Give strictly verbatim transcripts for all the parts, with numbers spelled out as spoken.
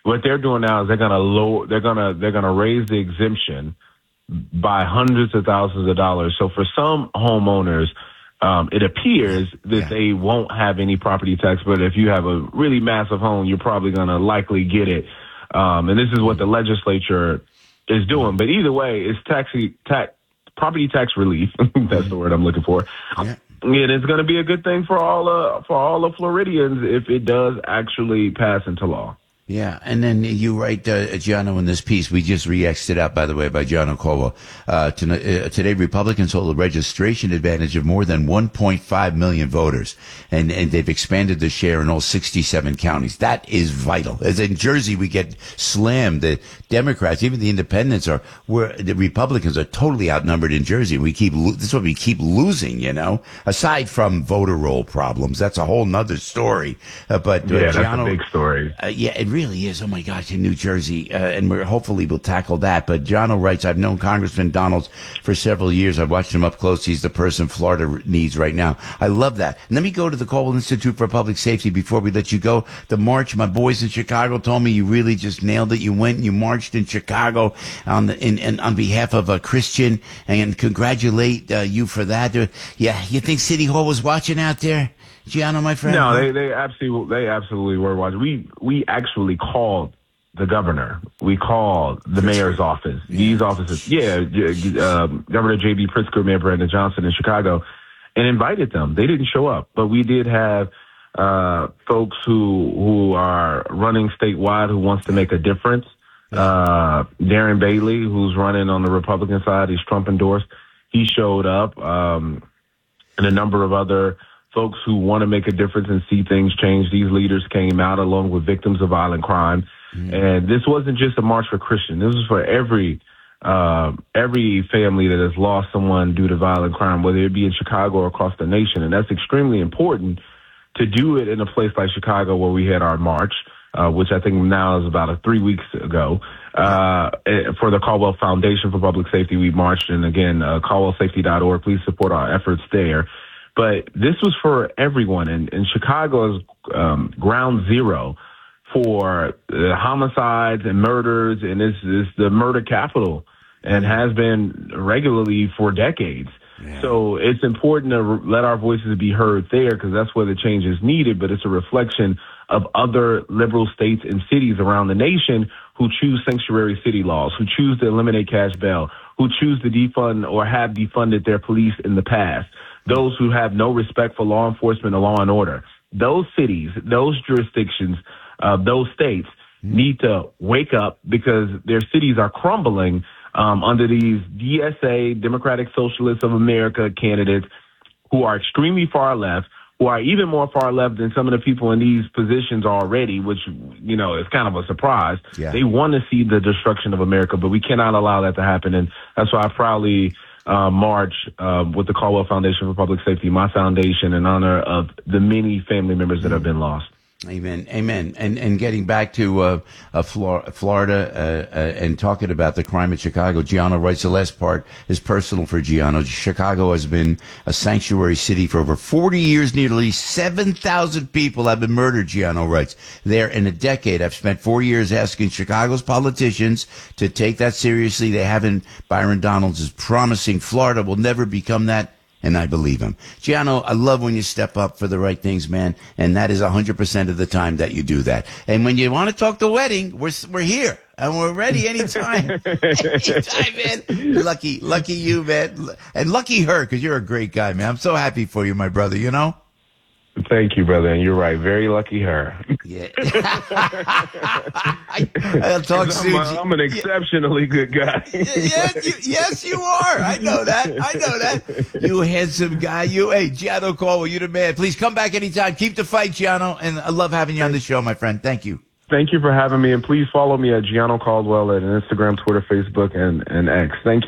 What they're doing now is they're gonna lower, they're gonna they're gonna raise the exemption by hundreds of thousands of dollars. So for some homeowners, um, it appears that Yeah. they won't have any property tax. But if you have a really massive home, you're probably gonna likely get it. Um, and this is what the legislature is doing. But either way, it's taxi tax property tax relief. That's the word I'm looking for. Yeah. And it's going to be a good thing for all uh, for all the Floridians if it does actually pass into law. Yeah, and then you write, uh, Gianno, in this piece, we just re-X'd it out, by the way, by Gianno Caldwell. Uh, to, uh, today, Republicans hold a registration advantage of more than one point five million voters, and, and they've expanded the share in all sixty-seven counties. That is vital. As in Jersey, we get slammed. The Democrats, even the independents, are, where the Republicans are totally outnumbered in Jersey. We keep, lo- this is what we keep losing, you know, aside from voter roll problems. That's a whole nother story. Uh, but, uh, Yeah, that's Gianno, a big story. Uh, yeah, it really is. Oh my gosh, in New Jersey, uh, and we're hopefully we'll tackle that. But Jono writes, "I've known Congressman Donalds for several years. I've watched him up close. He's the person Florida needs right now." I love that. And let me go to the Caldwell Institute for Public Safety before we let you go. The march, my boys in Chicago told me you really just nailed it. You went and you marched in Chicago on the, in, in on behalf of a Christian, and congratulate uh, you for that. Uh, yeah, you think City Hall was watching out there? Gianno, my friend? No, they they absolutely they absolutely were watching. We we actually called the governor. We called the mayor's office. Yeah. These offices, yeah, uh, Governor J B Pritzker, Mayor Brandon Johnson in Chicago, and invited them. They didn't show up, but we did have uh, folks who who are running statewide who wants to make a difference. Uh, Darren Bailey, who's running on the Republican side, he's Trump endorsed. He showed up, um, and a number of other folks who want to make a difference and see things change. These leaders came out along with victims of violent crime. Mm-hmm. And this wasn't just a march for Christians. This was for every uh, every family that has lost someone due to violent crime, whether it be in Chicago or across the nation. And that's extremely important to do it in a place like Chicago where we had our march, uh, which I think now is about a three weeks ago. Uh, for the Caldwell Foundation for Public Safety, we marched. And again, uh, caldwell safety dot org. Please support our efforts there. But this was for everyone, and, and Chicago is um, ground zero for uh, homicides and murders, and this is the murder capital and has been regularly for decades. Yeah. So it's important to re- let our voices be heard there because that's where the change is needed, but it's a reflection of other liberal states and cities around the nation who choose sanctuary city laws, who choose to eliminate cash bail, who choose to defund or have defunded their police in the past. Those who have no respect for law enforcement or law and order. Those cities, those jurisdictions, uh, those states need to wake up because their cities are crumbling um, under these D S A, Democratic Socialists of America candidates who are extremely far left, who are even more far left than some of the people in these positions already, which, you know, is kind of a surprise. Yeah. They want to see the destruction of America, but we cannot allow that to happen. And that's why I proudly Uh, march uh, with the Caldwell Foundation for Public Safety, my foundation, in honor of the many family members that have been lost. Amen. Amen. And and getting back to uh, uh, Flor- Florida uh, uh, and talking about the crime in Chicago, Gianno writes the last part is personal for Gianno. Chicago has been a sanctuary city for over forty years. Nearly seven thousand people have been murdered, Gianno writes. There in a decade, I've spent four years asking Chicago's politicians to take that seriously. They haven't. Byron Donalds is promising Florida will never become that. And I believe him. Gianno, I love when you step up for the right things, man. And that is one hundred percent of the time that you do that. And when you want to talk the wedding, we're we're here. And we're ready anytime. Anytime, man. Lucky, lucky you, man. And lucky her, because you're a great guy, man. I'm so happy for you, my brother, you know? Thank you, brother. And you're right. Very lucky her. Yeah. I'll talk soon. I'm, a, I'm an exceptionally yeah. good guy. yes, you, yes, you are. I know that. I know that. You handsome guy. You, hey, Gianno Caldwell, you're the man. Please come back anytime. Keep the fight, Gianno. And I love having you on the show, my friend. Thank you. Thank you for having me. And please follow me at Gianno Caldwell at Instagram, Twitter, Facebook, and, and X. Thank you.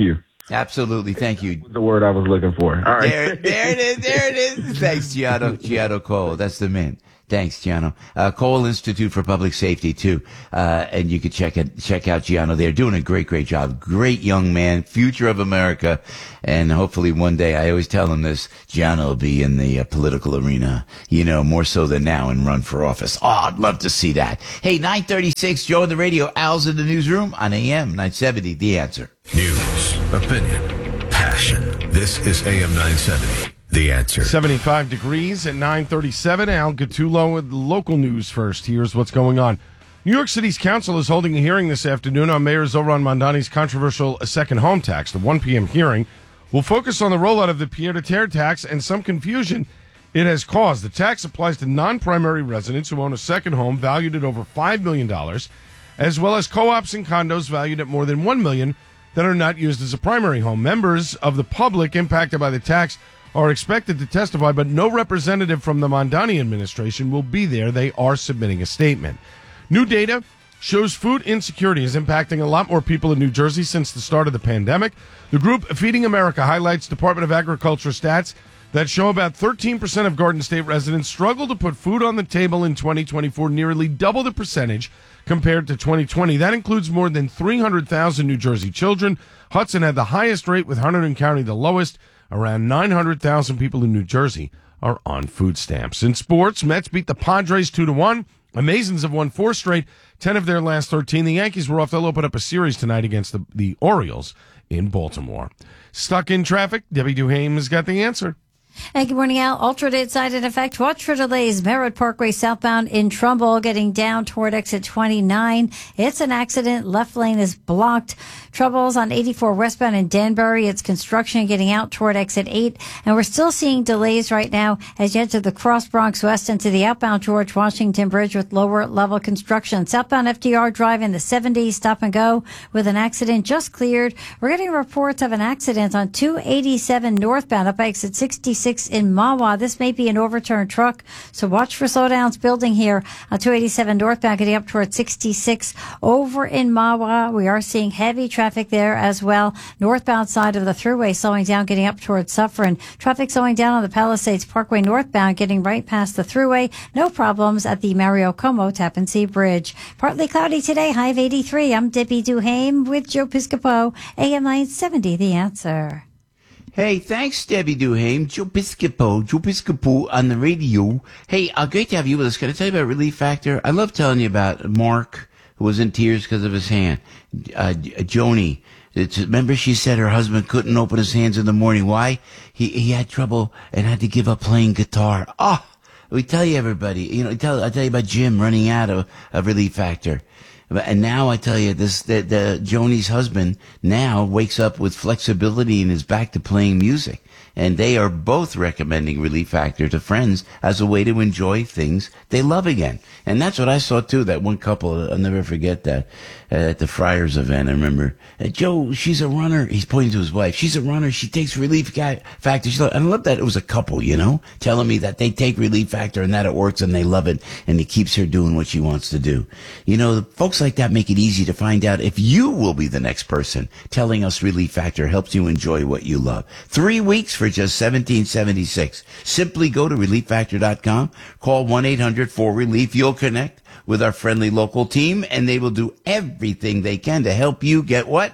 Absolutely. Thank you. The word I was looking for. All right. There, there it is. There it is. Thanks, Gianno. Gianno Cole. That's the man. Thanks, Gianno. Uh, Cole Institute for Public Safety, too. Uh, and you can check it, check out Gianno. They're doing a great, great job. Great young man, future of America. And hopefully one day, I always tell him this, Gianno will be in the uh, political arena, you know, more so than now and run for office. Oh, I'd love to see that. Hey, nine thirty-six, Joe on the radio, Al's in the newsroom on A M nine seventy, The Answer. News, opinion, passion. This is A M nine seventy. The Answer. seventy-five degrees at nine thirty-seven. Al Gattulo with local news first. Here's what's going on. New York City's council is holding a hearing this afternoon on Mayor Zohran Mamdani's controversial second home tax. The one p.m. hearing will focus on the rollout of the pied-à-terre tax and some confusion it has caused. The tax applies to non-primary residents who own a second home valued at over five million dollars, as well as co-ops and condos valued at more than one million dollars that are not used as a primary home. Members of the public impacted by the tax are expected to testify, but no representative from the Mamdani administration will be there. They are submitting a statement. New data shows food insecurity is impacting a lot more people in New Jersey since the start of the pandemic. The group Feeding America highlights Department of Agriculture stats that show about thirteen percent of Garden State residents struggle to put food on the table in twenty twenty-four, nearly double the percentage compared to twenty twenty. That includes more than three hundred thousand New Jersey children. Hudson had the highest rate, with Hunterdon County the lowest. Around nine hundred thousand people in New Jersey are on food stamps. In sports, Mets beat the Padres two to one. Amazons have won four straight, ten of their last thirteen. The Yankees were off. They'll open up a series tonight against the, the Orioles in Baltimore. Stuck in traffic? Debbie Duhame has got the answer. Hey, good morning, Al. Ultra side in effect. Watch for delays. Merritt Parkway southbound in Trumbull, getting down toward exit twenty-nine. It's an accident. Left lane is blocked. Troubles on eighty-four westbound in Danbury. It's construction getting out toward exit eight. And we're still seeing delays right now as you enter the Cross Bronx West into the outbound George Washington Bridge with lower level construction. Southbound F D R Drive in the seventies, stop and go with an accident just cleared. We're getting reports of an accident on two eighty-seven northbound up exit sixty-six in Mahwah. This may be an overturned truck, so watch for slowdowns building here on two eighty-seven northbound getting up toward sixty-six over in Mahwah. We are seeing heavy traffic there as well. Northbound side of the thruway slowing down getting up toward Suffern. Traffic slowing down on the Palisades Parkway northbound getting right past the thruway. No problems at the Mario Como Tappan Zee Bridge. Partly cloudy today, high of eighty-three. I'm Debbie Duhame with Joe Piscopo, A M nine seventy, The Answer. Hey, thanks, Debbie Duhame. Joe Piscopo, Joe Piscopo on the radio. Hey, uh, great to have you with us. Can I tell you about Relief Factor? I love telling you about Mark, who was in tears because of his hand. Uh, Joni, it's, remember she said her husband couldn't open his hands in the morning. Why? He he had trouble and had to give up playing guitar. Oh, we tell you, everybody. You know, tell I tell you about Jim running out of, of Relief Factor. And now I tell you, this the, the Joni's husband now wakes up with flexibility and is back to playing music. And they are both recommending Relief Factor to friends as a way to enjoy things they love again. And that's what I saw, too, that one couple. I'll never forget that uh, at the Friars event. I remember, uh, Joe, she's a runner. He's pointing to his wife. She's a runner. She takes Relief Factor. She's like, I love that it was a couple, you know, telling me that they take Relief Factor and that it works and they love it and it keeps her doing what she wants to do. You know, folks like that make it easy to find out if you will be the next person telling us Relief Factor helps you enjoy what you love. Three weeks for just seventeen seventy-six. Simply go to relief factor dot com, call one eight hundred four relief. You'll connect with our friendly local team, and they will do everything they can to help you get what?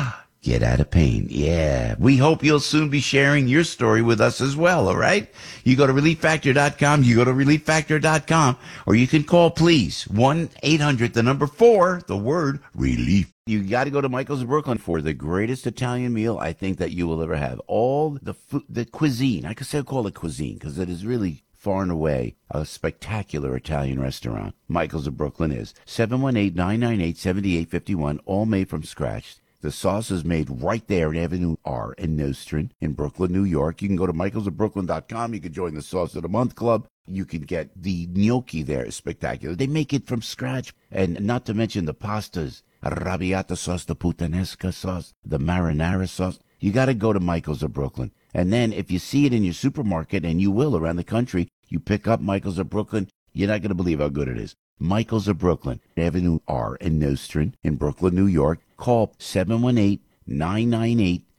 Get out of pain. Yeah. We hope you'll soon be sharing your story with us as well, all right? You go to relief factor dot com, you go to relief factor dot com, or you can call, please, one eight hundred, the number four, the word relief. You got to go to Michael's of Brooklyn for the greatest Italian meal I think that you will ever have. All the food, the cuisine, I could say call it cuisine because it is really far and away a spectacular Italian restaurant. Michael's of Brooklyn is seven one eight, nine nine eight, seven eight five one, all made from scratch. The sauce is made right there at Avenue R in Nostrand in Brooklyn, New York. You can go to michaels of brooklyn dot com. You can join the Sauce of the Month Club. You can get the gnocchi there. It's spectacular. They make it from scratch. And not to mention the pastas, arrabbiata sauce, the puttanesca sauce, the marinara sauce. You got to go to Michael's of Brooklyn. And then if you see it in your supermarket, and you will around the country, you pick up Michael's of Brooklyn, you're not going to believe how good it is. Michael's of Brooklyn, Avenue R in Nostrand in Brooklyn, New York. Call seven one eight, nine nine eight,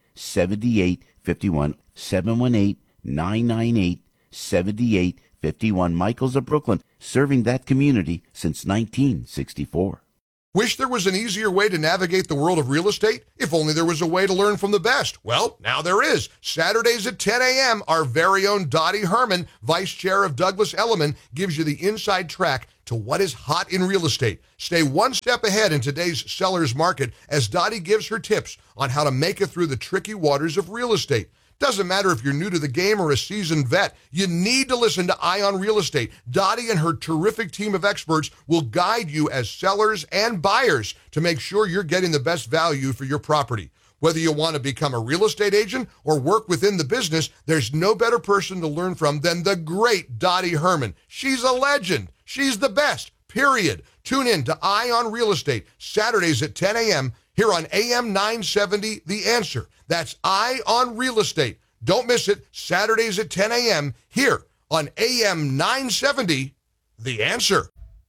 seven eight five one, seven one eight, nine nine eight, seven eight five one. Michael's of Brooklyn, serving that community since nineteen sixty-four. Wish there was an easier way to navigate the world of real estate? If only there was a way to learn from the best. Well, now there is. Saturdays at ten a.m., our very own Dottie Herman, Vice Chair of Douglas Elliman, gives you the inside track to what is hot in real estate. Stay one step ahead in today's seller's market as Dottie gives her tips on how to make it through the tricky waters of real estate. Doesn't matter if you're new to the game or a seasoned vet, you need to listen to Eye on Real Estate. Dottie and her terrific team of experts will guide you as sellers and buyers to make sure you're getting the best value for your property. Whether you want to become a real estate agent or work within the business, there's no better person to learn from than the great Dottie Herman. She's a legend. She's the best, period. Tune in to Eye on Real Estate, Saturdays at ten a.m. here on A M nine seventy, The Answer. That's Eye on Real Estate. Don't miss it, Saturdays at ten a.m. here on A M nine seventy, The Answer.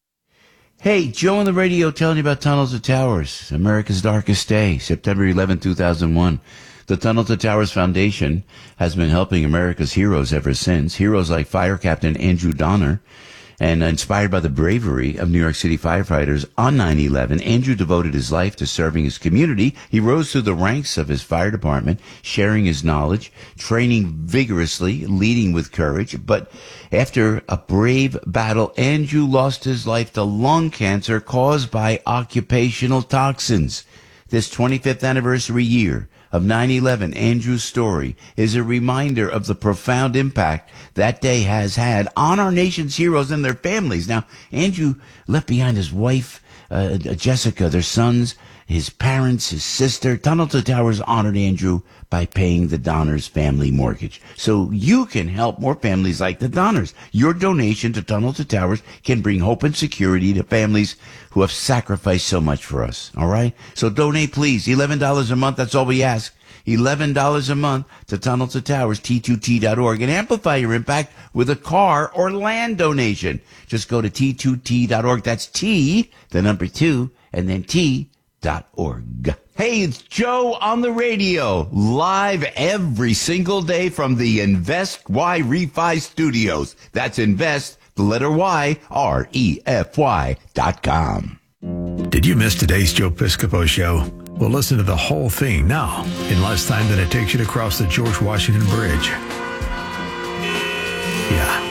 Hey, Joe on the radio telling you about Tunnel to Towers, America's Darkest Day, September eleventh, two thousand one. The Tunnel to Towers Foundation has been helping America's heroes ever since. Heroes like Fire Captain Andrew Donner. And inspired by the bravery of New York City firefighters on nine eleven, Andrew devoted his life to serving his community. He rose through the ranks of his fire department, sharing his knowledge, training vigorously, leading with courage. But after a brave battle, Andrew lost his life to lung cancer caused by occupational toxins. This twenty-fifth anniversary year of nine eleven, Andrew's story is a reminder of the profound impact that day has had on our nation's heroes and their families. Now, Andrew left behind his wife, uh, Jessica, their sons, his parents, his sister. Tunnel to Towers honored Andrew by paying the Donners family mortgage. So you can help more families like the Donners. Your donation to Tunnel to Towers can bring hope and security to families who have sacrificed so much for us. All right? So donate, please. eleven dollars a month. That's all we ask. eleven dollars a month to Tunnel to Towers, T two T dot org, and amplify your impact with a car or land donation. Just go to T two T dot org. That's T, the number two, and then T dot org. Hey, it's Joe on the radio, live every single day from the Invest Y Refi Studios. That's Invest, the letter Y, R E F Y dot com. Did you miss today's Joe Piscopo show? Well, listen to the whole thing now in less time than it takes you to cross the George Washington Bridge. Yeah.